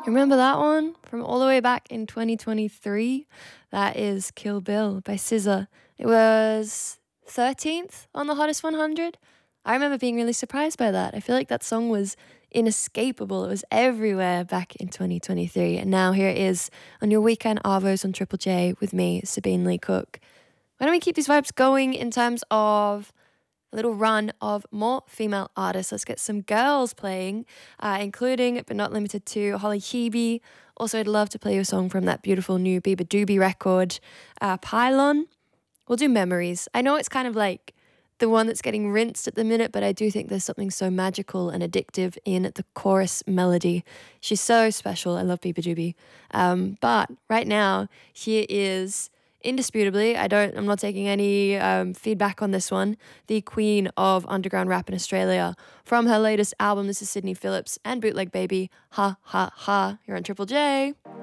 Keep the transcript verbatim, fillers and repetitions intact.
Remember that one from all the way back in twenty twenty-three? That is Kill Bill by S Z A. It was thirteenth on the Hottest one hundred. I remember being really surprised by that. I feel like that song was inescapable. It was everywhere back in twenty twenty-three. And now here it is on your weekend Arvos on Triple J with me, Sabine Lee Cook. Why don't we keep these vibes going in terms of a little run of more female artists? Let's get some girls playing, uh, including but not limited to Holly Hebe. Also, I'd love to play you a song from that beautiful new Beabadoobee record, uh, Pylon. We'll do Memories. I know it's kind of like the one that's getting rinsed at the minute, but I do think there's something so magical and addictive in the chorus melody. She's so special. I love Beabadoobee. Um, but right now, here is indisputably, I don't, I'm not taking any um, feedback on this one, the queen of underground rap in Australia. From her latest album, this is Sydney Phillips and Bootleg Baby, Ha Ha Ha. You're on Triple J.